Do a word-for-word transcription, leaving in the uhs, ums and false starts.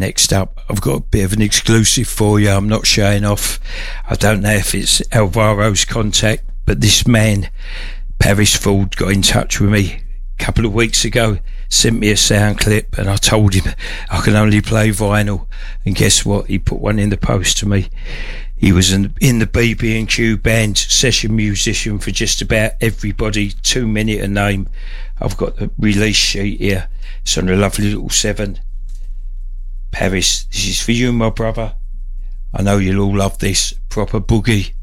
Next up, I've got a bit of an exclusive for you. I'm not showing off. I don't know if it's Alvaro's contact, but this man, Paris Ford, got in touch with me a couple of weeks ago, sent me a sound clip, and I told him I can only play vinyl. And guess what? He put one in the post to me. He was in, in the B B and Q band, session musician for just about everybody, too many to name. I've got the release sheet here. It's on a lovely little seven. Paris, this is for you, my brother. I know you'll all love this. Proper boogie.